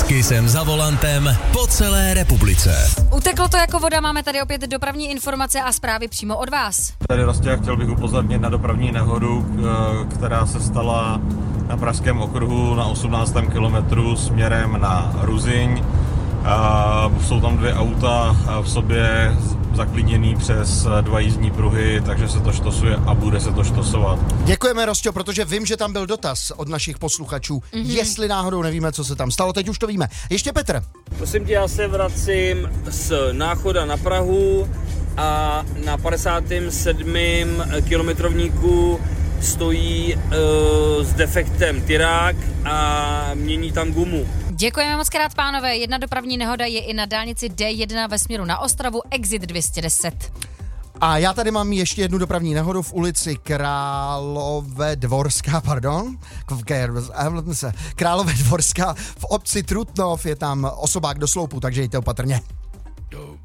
Kisem za volantem po celé republice. Uteklo to jako voda, máme tady opět dopravní informace a zprávy přímo od vás. Tady Rostě, chtěl bych upozornit na dopravní nehodu, která se stala na Pražském okruhu na 18. kilometru směrem na Ruzyň. Jsou tam dvě auta v sobě zaklíněný přes dva jízdní pruhy, takže se to štosuje a bude se to štosovat. Děkujeme, Rostě, protože vím, že tam byl dotaz od našich posluchačů, jestli náhodou nevíme, co se tam stalo, teď už to víme. Ještě Petr. Prosím tě, já se vracím z Náchoda na Prahu a na 57. kilometrovníku stojí s defektem tyrák a mění tam gumu. Děkujeme moc krát, pánové. Jedna dopravní nehoda je i na dálnici D1 ve směru na Ostravu, exit 210. A já tady mám ještě jednu dopravní nehodu v ulici Králové Dvorská v obci Trutnov, je tam osobák do sloupu, takže jděte opatrně.